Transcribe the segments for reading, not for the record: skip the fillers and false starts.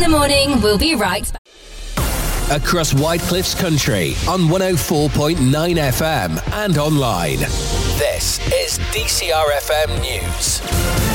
the Morning will be right back. Across Whitecliffs Country on 104.9 FM and online. This is DCRFM News.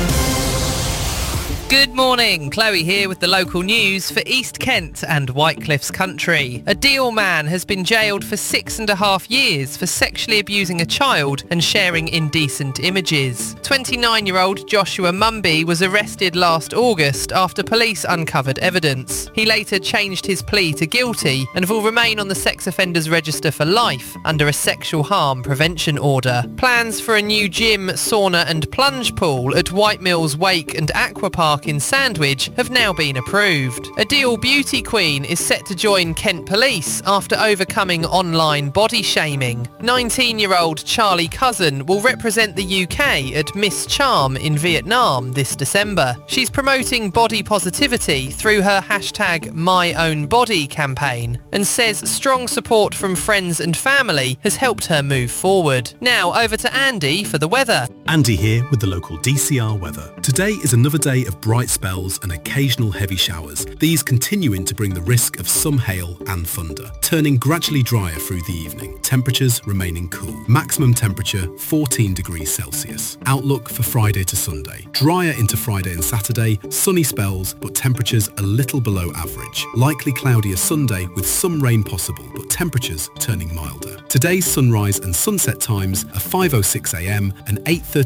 Good morning, Chloe here with the local news for East Kent and Whitecliffs Country. A Deal man has been jailed for 6.5 years for sexually abusing a child and sharing indecent images. 29-year-old Joshua Mumby was arrested last August after police uncovered evidence. He later changed his plea to guilty and will remain on the sex offenders register for life under a sexual harm prevention order. Plans for a new gym, sauna and plunge pool at White Mills Wake and Aqua Park in Sandwich have now been approved. A Deal beauty queen is set to join Kent Police after overcoming online body shaming. 19-year-old Charlie Cousin will represent the UK at Miss Charm in Vietnam this December. She's promoting body positivity through her hashtag #MyOwnBody campaign and says strong support from friends and family has helped her move forward. Now over to Andy for the weather. Andy here with the local DCR weather. Today is another day of bright spells and occasional heavy showers, these continuing to bring the risk of some hail and thunder, turning gradually drier through the evening, temperatures remaining cool. Maximum temperature 14 degrees Celsius. Outlook for Friday to Sunday. Drier into Friday and Saturday, sunny spells but temperatures a little below average. Likely cloudier Sunday with some rain possible but temperatures turning milder. Today's sunrise and sunset times are 5:06am and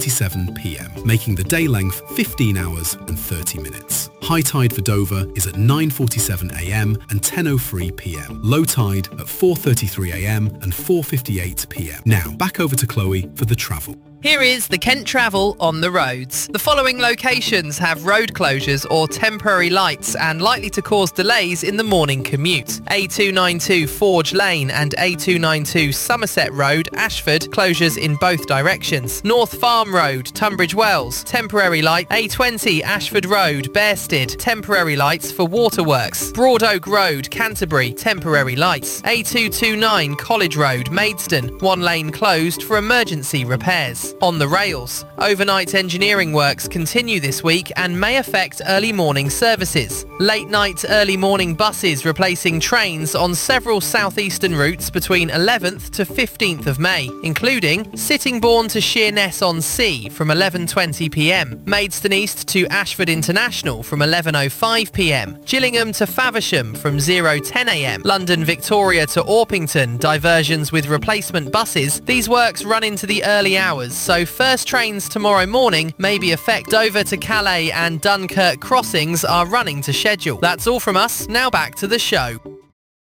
8:37pm, making the day length 15 hours and 30 minutes. High tide for Dover is at 9:47am and 10:03pm. Low tide at 4:33am and 4:58pm. Now, back over to Chloe for the travel. Here is the Kent Travel on the roads. The following locations have road closures or temporary lights and likely to cause delays in the morning commute. A292 Forge Lane and A292 Somerset Road, Ashford, closures in both directions. North Farm Road, Tunbridge Wells, temporary light. A20 Ashford Road, Bearsted, temporary lights for waterworks. Broad Oak Road, Canterbury, temporary lights. A229 College Road, Maidstone, one lane closed for emergency repairs. On the rails, overnight engineering works continue this week and may affect early morning services. Late night, early morning buses replacing trains on several southeastern routes between 11th to 15th of May, including Sittingbourne to Sheerness-on-Sea from 11:20pm, Maidstone East to Ashford International from 11:05pm, Gillingham to Faversham from 0:10am, London Victoria to Orpington, diversions with replacement buses. These works run into the early hours, so first trains tomorrow morning may be affected. Dover to Calais and Dunkirk crossings are running to schedule. That's all from us. Now back to the show.